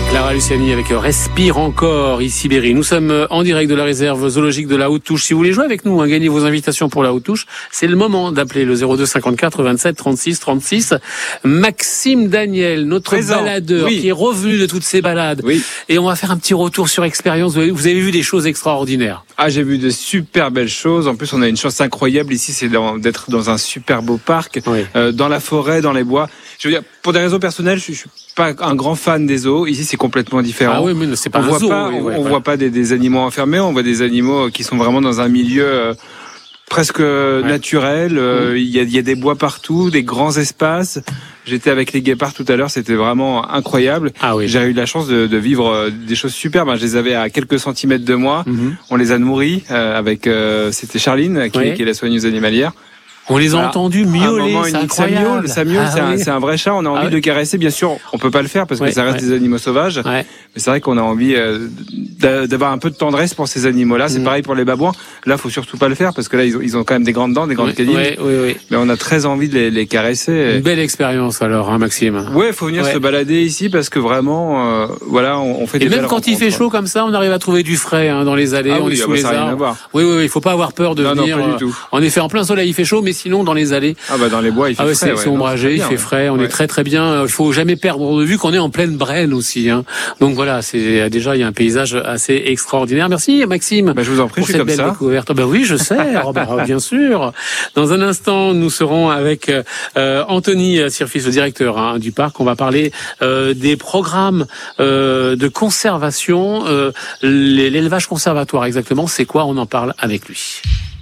Clara Luciani avec Respire encore, ici Berry. Nous sommes en direct de la réserve zoologique de la Haute-Touche. Si vous voulez jouer avec nous, gagner vos invitations pour la Haute-Touche, c'est le moment d'appeler le 02 54 27 36 36. Maxime Daniel, notre baladeur, qui est revenu de toutes ces balades. Oui. Et on va faire un petit retour sur expérience. Vous avez vu des choses extraordinaires. Ah, j'ai vu de super belles choses. En plus, on a une chance incroyable ici, c'est d'être dans un super beau parc, dans la forêt, dans les bois. Je veux dire, pour des raisons personnelles, je suis pas un grand fan des zoos. Ici, c'est complètement différent. Ah oui, mais c'est pas un zoo. On voit pas des animaux enfermés. On voit des animaux qui sont vraiment dans un milieu presque naturel. Il y a des bois partout, des grands espaces. J'étais avec les guépards tout à l'heure, c'était vraiment incroyable. Ah oui. J'ai eu la chance de vivre des choses superbes. Je les avais à quelques centimètres de moi. On les a nourris avec. C'était Charline qui est la soigneuse animalière. On les a entendus miauler, c'est incroyable. Ça miaule, c'est un vrai chat. On a envie de le caresser, bien sûr. On peut pas le faire parce que ça reste des animaux sauvages. Ouais. Mais c'est vrai qu'on a envie d'avoir un peu de tendresse pour ces animaux-là. C'est pareil pour les babouins. Là, faut surtout pas le faire parce que là, ils ont quand même des grandes dents, des grandes canines. Oui. Mais on a très envie de les caresser. Une belle expérience alors, Maxime. Ouais, faut venir se balader ici parce que vraiment, on fait des belles rencontres. Et même quand il fait chaud comme ça, on arrive à trouver du frais dans les allées. On est sous les arbres. Oui, il faut pas avoir peur de venir. Non, pas du tout. En effet, en plein soleil, il fait chaud, mais sinon dans les allées. Dans les bois, il fait frais. C'est ombragé, il fait frais. On est très très bien. Il faut jamais perdre de vue qu'on est en pleine Brenne aussi. Donc voilà, c'est déjà il y a un paysage assez extraordinaire. Merci Maxime. Je vous en prie, pour cette belle découverte. Oui, je sais. Bien sûr. Dans un instant, nous serons avec Anthony Sirfis, le directeur du parc. On va parler des programmes de conservation, l'élevage conservatoire exactement. C'est quoi? On en parle avec lui.